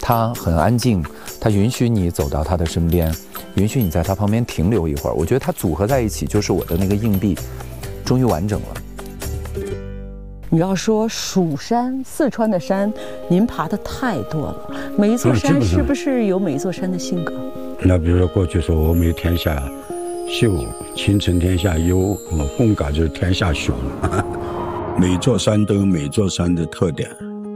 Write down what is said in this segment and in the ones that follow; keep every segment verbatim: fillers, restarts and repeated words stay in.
他很安静，他允许你走到他的身边，允许你在他旁边停留一会儿。我觉得它组合在一起，就是我的那个硬币，终于完整了。 你要说蜀山，四川的山，您爬的太多了，每一座山是不是有每一座山的性格？ 那比如说过去说峨眉天下秀，青城天下幽，贡嘎就是天下雄。每座山都有每座山的特点。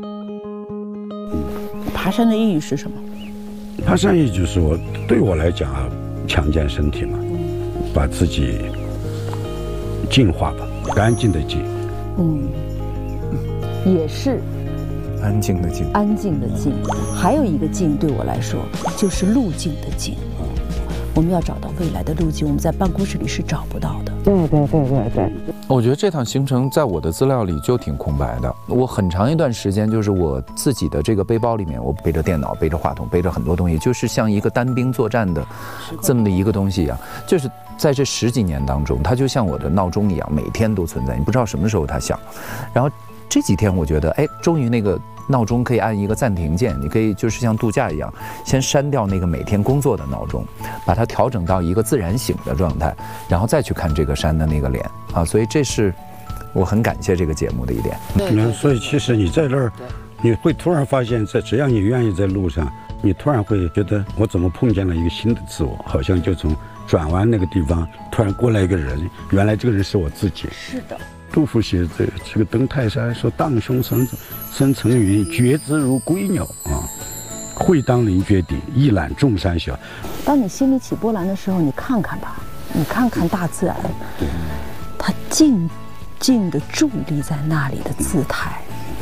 爬山的意义是什么？ 爬山意义就是我对我来讲啊，强健身体嘛，把自己净化吧，干净的净。 嗯，也是安静的静， 安静的静。还有一个静，对我来说就是路径的静。我们要找到未来的路径，我们在办公室里是找不到的。 对对对对对。 我觉得这趟行程在我的资料里就挺空白的。我很长一段时间就是我自己的这个背包里面，我背着电脑，背着话筒，背着很多东西，就是像一个单兵作战的这么的一个东西一样。就是在这十几年当中，它就像我的闹钟一样，每天都存在，你不知道什么时候它响。然后这几天我觉得，哎，终于那个闹钟可以按一个暂停键，你可以就是像度假一样，先删掉那个每天工作的闹钟，把它调整到一个自然醒的状态，然后再去看这个山的那个脸啊，所以这是我很感谢这个节目的一点。 嗯，所以其实你在这儿，你会突然发现，在只要你愿意在路上，你突然会觉得我怎么碰见了一个新的自我，好像就从转弯那个地方突然过来一个人，原来这个人是我自己。 是的。 杜甫写这这个登泰山说：“荡胸生生层云，觉之如归鸟啊，会当凌绝顶，一览众山小。” 当你心里起波澜的时候，你看看吧，你看看大自然，它静静地伫立在那里的姿态。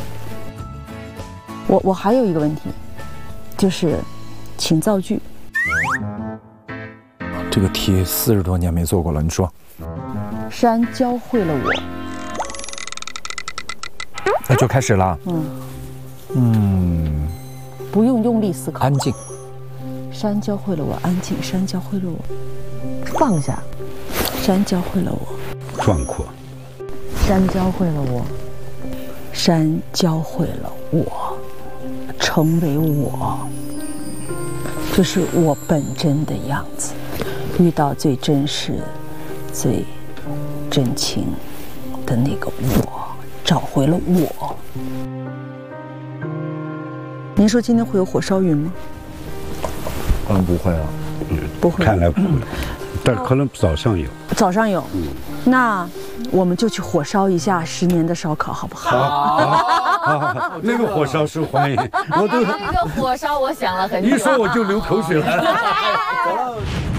我我还有一个问题，就是请造句。 这个题四十多年没做过了，你说。 山教会了我。 那就开始了。嗯嗯， 不用用力思考， 安静。 山教会了我安静，山教会了我放下，山教会了我壮阔， 山教会了我，山教会了我成为我，这是我本真的样子，遇到最真实、最真情的那个我。找回了我。您说今天会有火烧云吗？ 嗯，不会啊， 嗯， 不会。 看来不会，但可能早上有。 早上有，嗯，那我们就去火烧一下十年的烧烤，好不好？ 好，好，那个火烧受欢迎。我都那个火烧，我想了很久。 一说我就流口水了。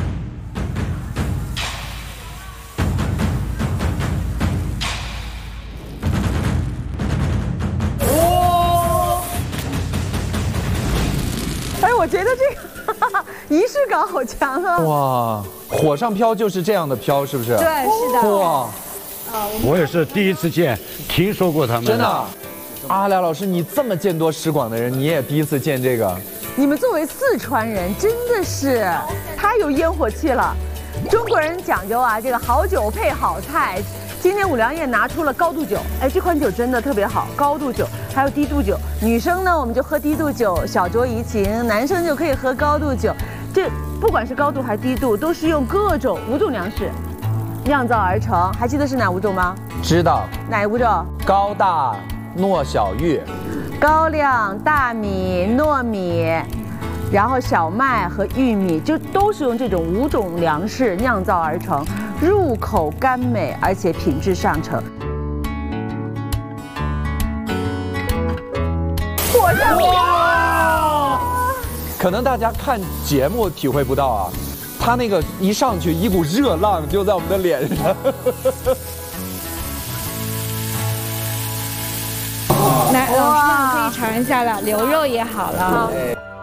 我觉得这个仪式感好强啊！ 哇，火上飘就是这样的飘，是不是？ 对，是的。 哇， 我也是第一次见，听说过他们。 真的，阿廖老师，你这么见多识广的人，你也第一次见这个？ 你们作为四川人，真的是太有烟火气了。中国人讲究啊，这个好酒配好菜。今天五粮液拿出了高度酒，哎，这款酒真的特别好，高度酒还有低度酒。女生呢，我们就喝低度酒，小酌怡情；男生就可以喝高度酒。这不管是高度还是低度，都是用各种五种粮食酿造而成。还记得是哪五种吗？ 知道。 哪五种？ 高大糯小玉， 高粱、大米、糯米。然后小麦和玉米就都是用这种五种粮食酿造而成，入口甘美，而且品质上乘。火上哇！可能大家看节目体会不到啊，他那个一上去，一股热浪就在我们的脸上。 来，老师们可以尝一下了，牛肉也好了。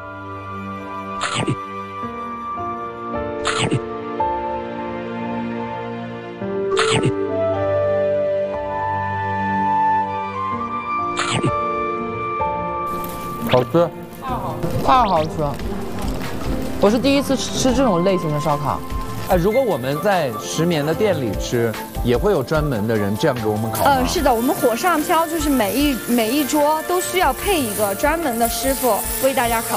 好吃， 太好吃了！我是第一次吃这种类型的烧烤。 哎，如果我们在石棉的店里吃，也会有专门的人这样给我们烤吗？ 呃，是的，我们火上飘就是每一每一桌都需要配一个专门的师傅为大家烤。